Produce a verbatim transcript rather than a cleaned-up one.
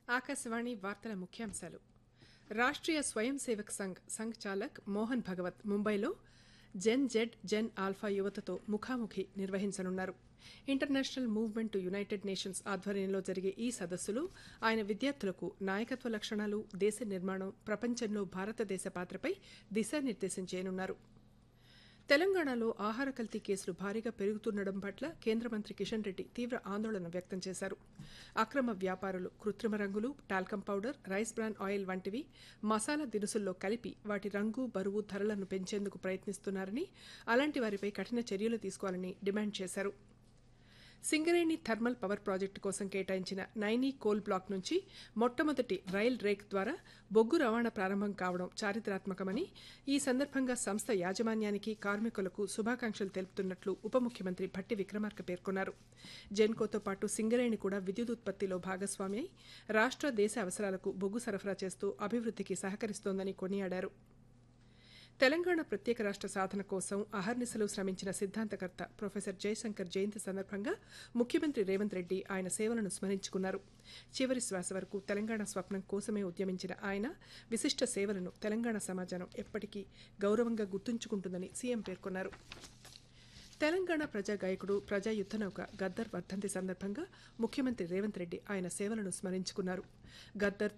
ఆకాశవాణి వార్తల ముఖ్యాంశాలు. రాష్ట్రీయ స్వయం సేవక్ సంఘ్ సంఘ్ చాలక్ మోహన్ భగవత్ ముంబైలో జెన్ జెడ్ జెన్ ఆల్ఫా యువతతో ముఖాముఖి నిర్వహించనున్నారు. International movement to United nations ఆధ్వర్యంలో జరిగే ఈ సదస్సులో ఆయన విద్యార్థులకు నాయకత్వ లక్షణాలు, దేశ నిర్మాణం, ప్రపంచంలో భారతదేశ పాత్రపై దిశానిర్దేశం చేయనున్నారు. తెలంగాణలో ఆహార కల్తీ కేసులు భారీగా పెరుగుతుండడం పట్ల కేంద్ర మంత్రి కిషన్ రెడ్డి తీవ్ర ఆందోళన వ్యక్తం చేశారు. అక్రమ వ్యాపారులు కృత్రిమ రంగులు, talcum powder, rice bran oil వంటివి మసాలా దినుసుల్లో కలిపి వాటి రంగు, బరువు, ధరలను పెంచేందుకు ప్రయత్నిస్తున్నారని, అలాంటి వారిపై కఠిన చర్యలు తీసుకోవాలని డిమాండ్ చేశారు. సింగరేణి థర్మల్ పవర్ ప్రాజెక్టు కోసం కేటాయించిన నైనీ కోల్ బ్లాక్ నుంచి మొట్టమొదటి రైల్ రేక్ ద్వారా బొగ్గు రవాణా ప్రారంభం కావడం చారిత్రాత్మకమని, ఈ సందర్భంగా సంస్థ యాజమాన్యానికి, కార్మికులకు శుభాకాంక్షలు తెలుపుతున్నట్లు ఉప ముఖ్యమంత్రి భట్టి విక్రమార్క పేర్కొన్నారు. జెన్కోతో పాటు సింగరేణి కూడా విద్యుత్ ఉత్పత్తిలో భాగస్వామి అయి రాష్ట్ర, దేశ అవసరాలకు బొగ్గు సరఫరా చేస్తూ అభివృద్ధికి సహకరిస్తోందని కొనియాడారు. తెలంగాణ ప్రత్యేక రాష్ట్ర సాధన కోసం అహర్నిశలు శ్రమించిన సిద్ధాంతకర్త ప్రొఫెసర్ జయశంకర్ జయంతి సందర్భంగా ముఖ్యమంత్రి రేవంత్ రెడ్డి ఆయన సేవలను స్మరించుకున్నారు. చివరి శ్వాస వరకు తెలంగాణ స్వప్నం కోసమే ఉద్యమించిన ఆయన విశిష్ట సేవలను తెలంగాణ సమాజం ఎప్పటికీ గౌరవంగా గుర్తుంచుకుంటుందని సీఎం పేర్కొన్నారు. తెలంగాణ ప్రజా గాయకుడు, ప్రజా యుద్దనౌక గద్దర్ వర్ధంతి సందర్భంగా ముఖ్యమంత్రి రేవంత్ రెడ్డి ఆయన సేవలను స్మరించుకున్నారు. గద్దర్